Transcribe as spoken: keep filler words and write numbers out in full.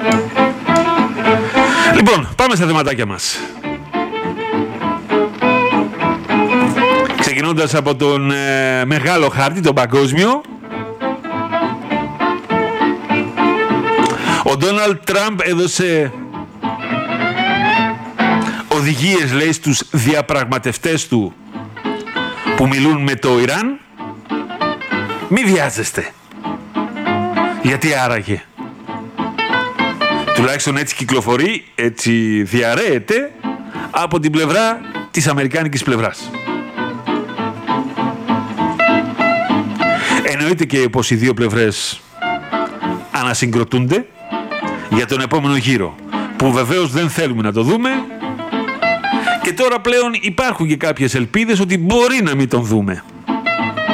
Λοιπόν, πάμε στα θεματάκια μας. Ξεκινώντας από τον ε, μεγάλο χάρτη, τον παγκόσμιο. Ο Ντόναλντ Τραμπ έδωσε οδηγίες, λέει, στους διαπραγματευτές του που μιλούν με το Ιράν. Μη βιάζεστε. Γιατί άραγε? Τουλάχιστον έτσι κυκλοφορεί, έτσι διαρρέεται από την πλευρά της αμερικάνικης πλευράς. Εννοείται και πως οι δύο πλευρές ανασυγκροτούνται για τον επόμενο γύρο, που βεβαίως δεν θέλουμε να το δούμε, και τώρα πλέον υπάρχουν και κάποιες ελπίδες ότι μπορεί να μην τον δούμε.